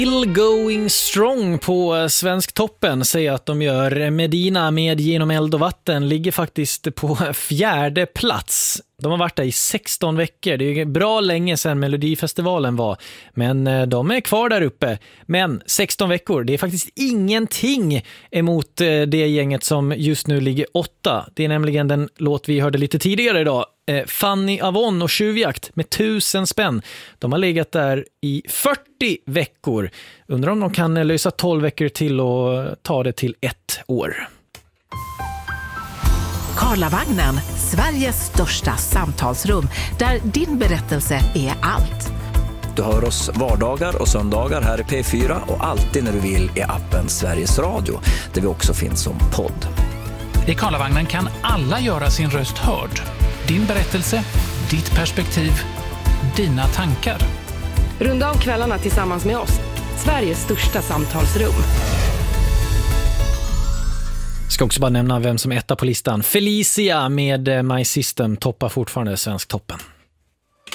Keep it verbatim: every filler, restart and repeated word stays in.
Still going strong på Svensktoppen, säger att de gör. Medina med Genom eld och vatten ligger faktiskt på fjärde plats. De har varit där i sexton veckor. Det är bra länge sedan Melodifestivalen var. Men de är kvar där uppe. Men sexton veckor, det är faktiskt ingenting emot det gänget som just nu ligger åtta. Det är nämligen den låt vi hörde lite tidigare idag. Fanny Avon och Tjuvjakt med tusen spänn. De har legat där i fyrtio veckor. Undrar om de kan lösa tolv veckor till och ta det till ett år. Karlavagnen, Sveriges största samtalsrum, där din berättelse är allt. Du hör oss vardagar och söndagar här i P fyra och alltid när du vill i appen Sveriges Radio, där vi också finns som podd. I Karlavagnen kan alla göra sin röst hörd. Din berättelse, ditt perspektiv, dina tankar. Runda av kvällarna tillsammans med oss. Sveriges största samtalsrum. Ska också bara nämna vem som är etta på listan. Felicia med My System toppar fortfarande Svensktoppen.